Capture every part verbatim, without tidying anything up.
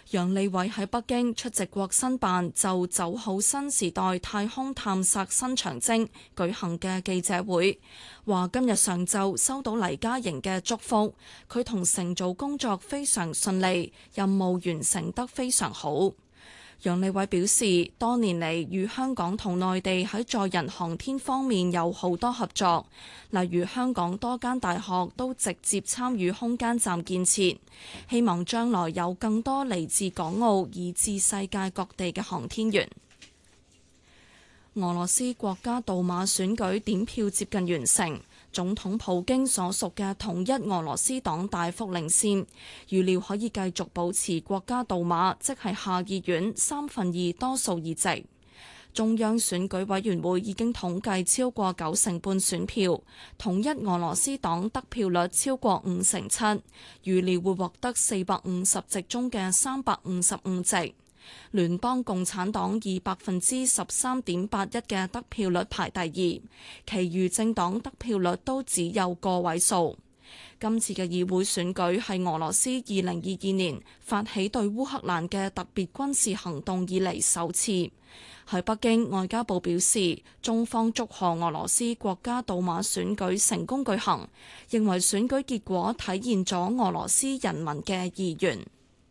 楊利偉喺北京出席國新辦就走好新時代太空探索新長征舉行嘅記者會，話今日上晝收到黎嘉瑩嘅祝福，佢同乘組工作非常順利，任務完成得非常好。楊利偉表示，多年嚟與香港同內地喺載人航天方面有好多合作，例如香港多間大學都直接參與空間站建設，希望將來有更多嚟自港澳以至世界各地嘅航天員。俄羅斯國家杜馬選舉點票接近完成，總統普京所屬嘅統一俄羅斯黨大幅領先，預料可以繼續保持國家杜馬，即係下議院三分二多數議席。中央選舉委員會已經統計超過九成半選票，統一俄羅斯黨得票率超過五成七，預料會獲得四百五十席中嘅三百五十五席。聯邦共產黨以百分之十三點八一嘅得票率排第二，其餘政黨得票率都只有個位數。今次嘅議會選舉係俄羅斯二零二二年發起對烏克蘭嘅特別軍事行動以嚟首次。喺北京，外交部表示，中方祝賀俄羅斯國家杜馬選舉成功舉行，認為選舉結果體現咗俄羅斯人民嘅意願。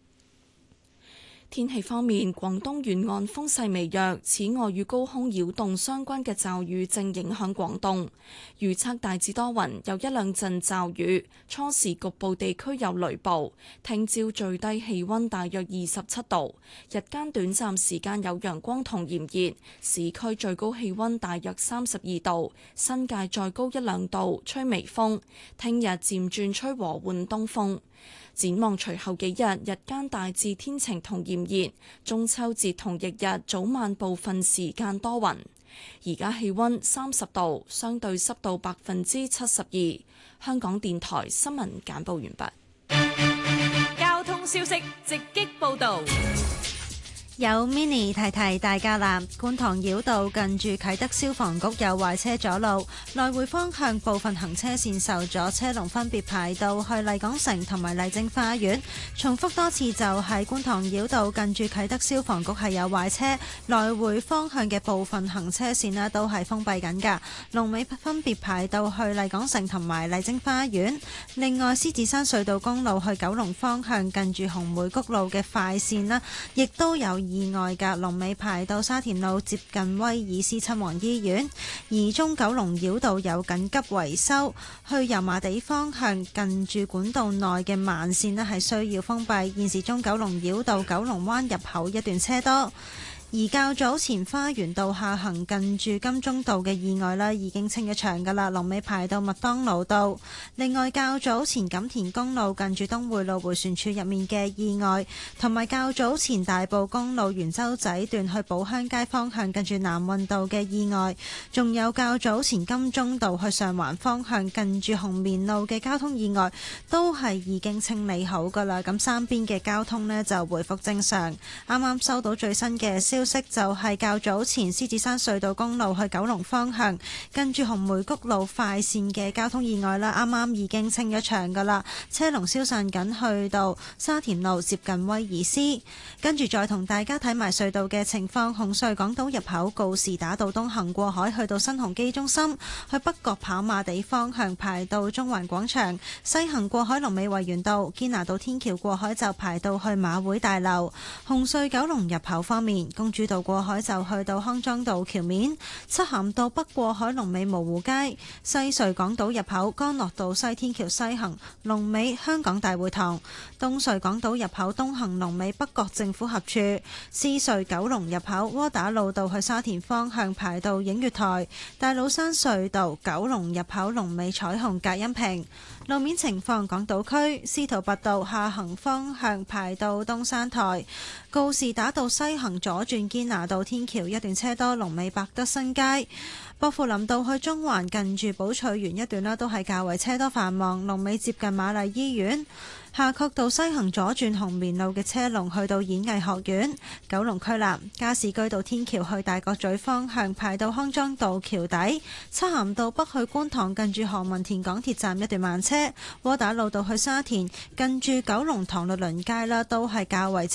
天氣方面，廣東沿岸風勢微弱，此外與高空擾動相關嘅驟雨正影響廣東，預測大致多雲，有一兩陣驟雨，初時局部地區有雷暴。聽朝最低氣溫大約二十七度，日間短暫時間有陽光同炎熱，市區最高氣溫大約三十二度，新界再高一兩度，吹微風。聽日漸轉吹和緩東風。展望隨後幾日，日間大致天晴同炎熱，中秋節同翌日早晚部分時間多雲。而家氣溫三十度，相對濕度百分之七十二。香港電台新聞簡報完畢。 交通消息直擊報導。 有 mini 提提大家啦，觀塘繞道近住啟德消防局有壞車阻路，來回方向部分行車線受阻，車龍分別排到去麗港城同埋麗晶花園。重複多次就係觀塘繞道近住啟德消防局係有壞車，來回方向嘅部分行車線呢都係封閉緊㗎，龍尾分別排到去麗港城同埋麗晶花園。另外，獅子山隧道公路去九龍方向近住紅梅谷路嘅快線啦，亦都有意外嘅，龍尾排到沙田路接近威爾斯親王醫院。而中九龍繞道有緊急維修，去油麻地方向近住管道內嘅慢線呢係需要封閉，現時中九龍繞道九龍灣入口一段車多。而較早前花園道下行近住金鐘道嘅意外呢已經清咗場㗎啦，龍尾排到麥當勞道。另外，較早前錦田公路近住東匯路迴旋處入面嘅意外，同埋較早前大埔公路元洲仔段去寶鄉街方向近住南運道嘅意外，仲有較早前金鐘道去上環方向近住紅棉路嘅交通意外，都係已經清理好㗎啦。咁三邊嘅交通呢就回復正常。啱啱收到最新嘅消息就係較早前獅子山隧道公路去九龍方向跟住紅梅谷路快線嘅交通意外啦，啱啱已經清咗場噶啦，車龍消散緊去到沙田路接近威爾斯。跟住再同大家睇埋隧道嘅情況，紅隧港島入口告士打道東行過海去到新鴻基中心，去北角跑馬地方向排到中環廣場，西行過海龍尾維園道，堅拿道天橋過海就排到去馬會大樓。紅隧九龍入口方面，公主道過海就去到康莊道橋面，漆咸道北過海龍尾蕪湖街，西隧港島入口干諾道西天橋西行龍尾香港大會堂，東隧港島入口東行龍尾北角政府合署，獅隧九龍入口窩打老道去沙田方向排到映月台，大老山隧道九龍入口龍尾彩虹隔音屏。路面情況，港島區司徒拔道下行方向排到東山台，告士打道西行左轉堅拿道天橋一段車多，龍尾百德新街。薄扶林道去中環近住寶翠園一段啦，都係較為車多繁忙，龍尾接近瑪麗醫院。夏慤道西行左轉紅棉路嘅車龍去到演藝學院。九龍區南加士居道天橋去大角咀方向排到康莊道橋底，漆咸道北去觀塘近住何文田港鐵站一段慢車，窩打老道去沙田近住九龍塘律倫街啦，都係較為